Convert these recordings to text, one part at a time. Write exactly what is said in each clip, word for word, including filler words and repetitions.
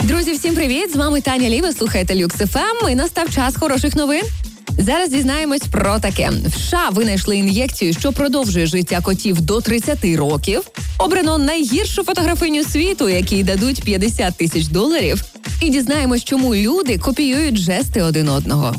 Друзі, всім привіт! З вами Таня Лі, ви слухаєте Люкс еф ем і настав час хороших новин. Зараз дізнаємось про таке. В США винайшли ін'єкцію, що продовжує життя котів до тридцяти років. Обрано найгіршу фотографиню світу, якій дадуть п'ятдесят тисяч доларів. І дізнаємось, чому люди копіюють жести один одного.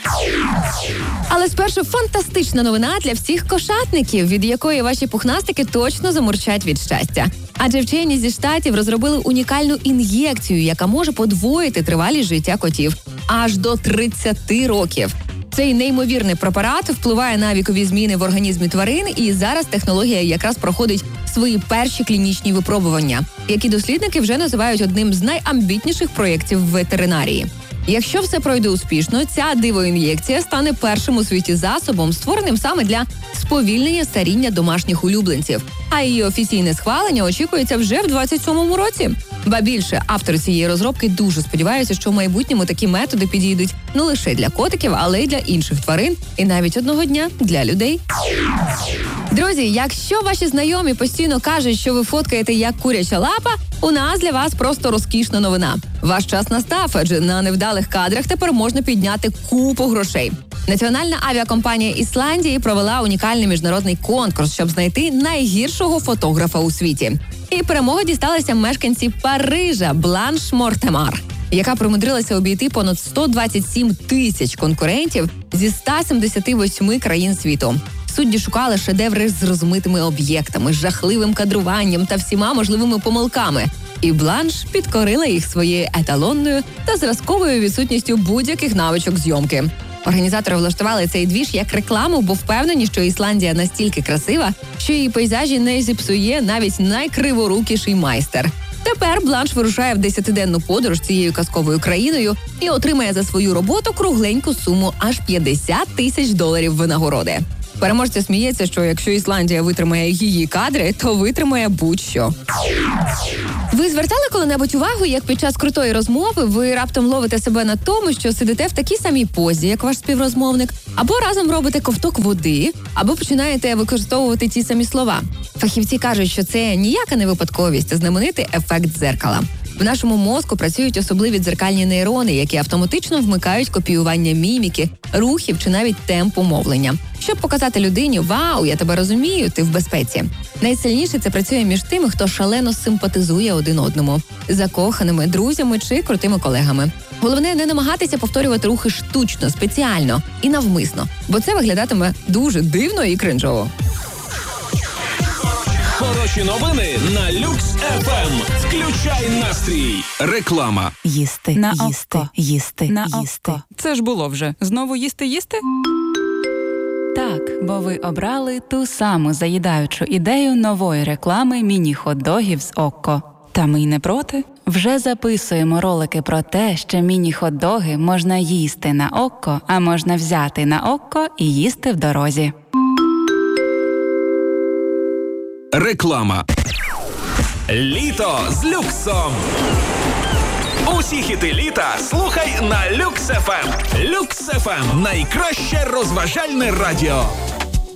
Але спершу фантастична новина для всіх кошатників, від якої ваші пухнастики точно замурчать від щастя. Адже вчені зі Штатів розробили унікальну ін'єкцію, яка може подвоїти тривалість життя котів аж до тридцяти років. Цей неймовірний препарат впливає на вікові зміни в організмі тварин, і зараз технологія якраз проходить свої перші клінічні випробування, які дослідники вже називають одним з найамбітніших проєктів в ветеринарії. Якщо все пройде успішно, ця диво-ін'єкція стане першим у світі засобом, створеним саме для сповільнення старіння домашніх улюбленців. А її офіційне схвалення очікується вже в двадцять сьомому році. Ба більше, автори цієї розробки дуже сподіваються, що в майбутньому такі методи підійдуть не лише для котиків, але й для інших тварин, і навіть одного дня для людей. Друзі, якщо ваші знайомі постійно кажуть, що ви фоткаєте як куряча лапа, у нас для вас просто розкішна новина. Ваш час настав, адже на невдалих кадрах тепер можна підняти купу грошей. Національна авіакомпанія Ісландії провела унікальний міжнародний конкурс, щоб знайти найгіршого фотографа у світі. І перемога дісталася мешканці Парижа Бланш Мортемар, яка примудрилася обійти понад сто двадцять сім тисяч конкурентів зі ста сімдесяти восьми країн світу. Судді шукали шедеври з розмитими об'єктами, жахливим кадруванням та всіма можливими помилками. І Бланш підкорила їх своєю еталонною та зразковою відсутністю будь-яких навичок зйомки. Організатори влаштували цей двіж як рекламу, бо впевнені, що Ісландія настільки красива, що її пейзажі не зіпсує навіть найкриворукіший майстер. Тепер Бланш вирушає в десятиденну подорож цією казковою країною і отримає за свою роботу кругленьку суму аж п'ятдесят тисяч доларів винагороди. Переможця сміється, що якщо Ісландія витримає її кадри, то витримає будь-що. Ви звертали коли-небудь увагу, як під час крутої розмови ви раптом ловите себе на тому, що сидите в такій самій позі, як ваш співрозмовник, або разом робите ковток води, або починаєте використовувати ті самі слова? Фахівці кажуть, що це ніяка не випадковість, а знаменитий ефект дзеркала. В нашому мозку працюють особливі дзеркальні нейрони, які автоматично вмикають копіювання міміки, рухів чи навіть темпу мовлення. Щоб показати людині «Вау, я тебе розумію, ти в безпеці». Найсильніше це працює між тими, хто шалено симпатизує один одному – закоханими, друзями чи крутими колегами. Головне не намагатися повторювати рухи штучно, спеціально і навмисно, бо це виглядатиме дуже дивно і кринжово. Хороші новини на Люкс еф ем. Включай настрій. Реклама. Їсти, на їсти, око. їсти, На їсти. око. Це ж було вже. Знову їсти-їсти? Так, бо ви обрали ту саму заїдаючу ідею нової реклами міні-хот-догів з Окко. Та ми й не проти. Вже записуємо ролики про те, що міні-хот-доги можна їсти на Окко, а можна взяти на Окко і їсти в дорозі. Реклама. Літо з люксом. Усі хіти літа слухай на Люкс еф ем. Люкс еф ем – найкраще розважальне радіо.